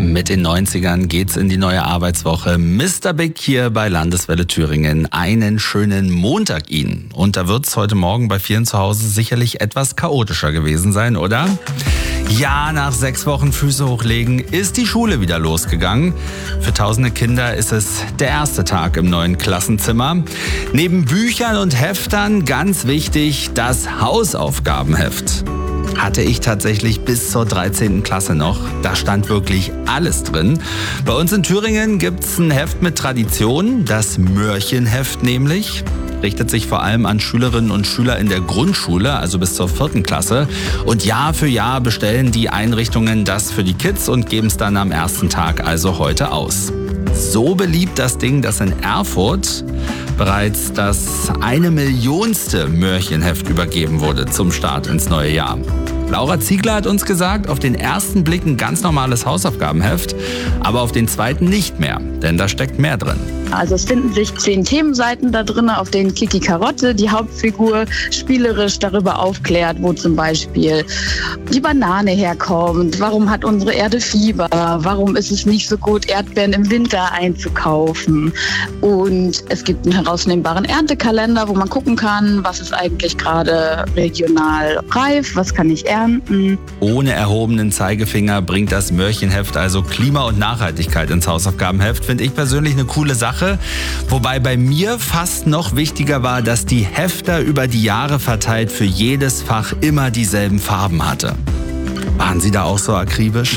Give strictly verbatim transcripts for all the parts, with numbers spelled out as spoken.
Mit den neunzigern geht's in die neue Arbeitswoche. Mister Big hier bei Landeswelle Thüringen. Einen schönen Montag Ihnen. Und da wird's heute Morgen bei vielen zu Hause sicherlich etwas chaotischer gewesen sein, oder? Ja, nach sechs Wochen Füße hochlegen ist die Schule wieder losgegangen. Für tausende Kinder ist es der erste Tag im neuen Klassenzimmer. Neben Büchern und Heftern ganz wichtig das Hausaufgabenheft. Hatte ich tatsächlich bis zur dreizehnten Klasse noch. Da stand wirklich alles drin. Bei uns in Thüringen gibt's ein Heft mit Tradition, das Mörchenheft nämlich. Richtet sich vor allem an Schülerinnen und Schüler in der Grundschule, also bis zur vierten Klasse. Und Jahr für Jahr bestellen die Einrichtungen das für die Kids und geben es dann am ersten Tag, also heute, aus. So beliebt das Ding, dass in Erfurt bereits das eine Millionste Mörchenheft übergeben wurde zum Start ins neue Jahr. Laura Ziegler hat uns gesagt, auf den ersten Blick ein ganz normales Hausaufgabenheft, aber auf den zweiten nicht mehr, denn da steckt mehr drin. Also es finden sich zehn Themenseiten da drin, auf denen Kiki Karotte, die Hauptfigur, spielerisch darüber aufklärt, wo zum Beispiel die Banane herkommt, warum hat unsere Erde Fieber, warum ist es nicht so gut, Erdbeeren im Winter einzukaufen. Und es gibt einen herausnehmbaren Erntekalender, wo man gucken kann, was ist eigentlich gerade regional reif, was kann ich ernten. Ohne erhobenen Zeigefinger bringt das Mörchenheft also Klima und Nachhaltigkeit ins Hausaufgabenheft. Finde ich persönlich eine coole Sache. Wobei bei mir fast noch wichtiger war, dass die Hefter über die Jahre verteilt für jedes Fach immer dieselben Farben hatte. Waren Sie da auch so akribisch?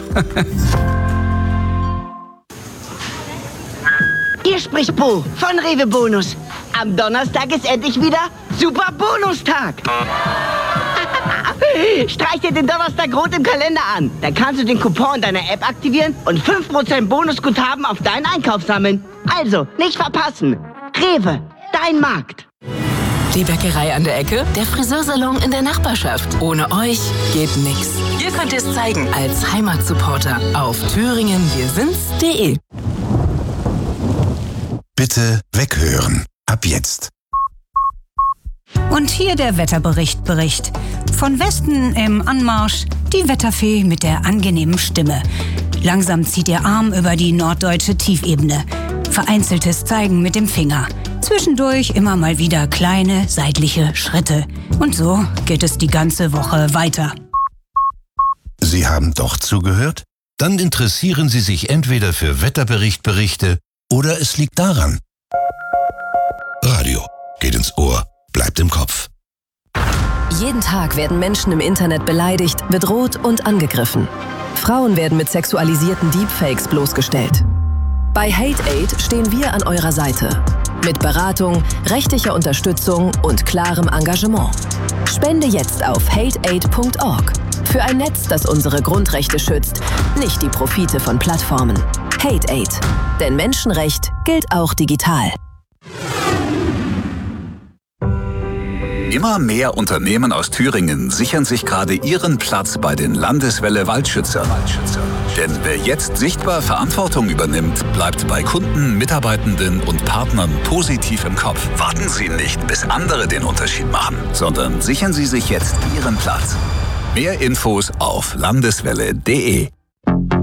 Hier spricht Bo von Rewe Bonus. Am Donnerstag ist endlich wieder Super Bonustag. Streich dir den Donnerstag rot im Kalender an. Dann kannst du den Coupon deiner App aktivieren und fünf Prozent Bonusguthaben auf deinen Einkauf sammeln. Also, nicht verpassen. Rewe, dein Markt. Die Bäckerei an der Ecke, der Friseursalon in der Nachbarschaft. Ohne euch geht nix. Ihr könnt es zeigen als Heimatsupporter auf thüringen wir sind's punkt de. Bitte weghören. Ab jetzt. Und hier der Wetterbericht Bericht. Von Westen im Anmarsch die Wetterfee mit der angenehmen Stimme. Langsam zieht ihr Arm über die norddeutsche Tiefebene. Vereinzeltes Zeigen mit dem Finger. Zwischendurch immer mal wieder kleine seitliche Schritte. Und so geht es die ganze Woche weiter. Sie haben doch zugehört? Dann interessieren Sie sich entweder für Wetterberichtberichte oder es liegt daran. Radio geht ins Ohr, bleibt im Kopf. Jeden Tag werden Menschen im Internet beleidigt, bedroht und angegriffen. Frauen werden mit sexualisierten Deepfakes bloßgestellt. Bei HateAid stehen wir an eurer Seite. Mit Beratung, rechtlicher Unterstützung und klarem Engagement. Spende jetzt auf hate aid punkt org. Für ein Netz, das unsere Grundrechte schützt, nicht die Profite von Plattformen. HateAid. Denn Menschenrecht gilt auch digital. Immer mehr Unternehmen aus Thüringen sichern sich gerade ihren Platz bei den Landeswelle Waldschützern. Denn wer jetzt sichtbar Verantwortung übernimmt, bleibt bei Kunden, Mitarbeitenden und Partnern positiv im Kopf. Warten Sie nicht, bis andere den Unterschied machen, sondern sichern Sie sich jetzt Ihren Platz. Mehr Infos auf landeswelle punkt de.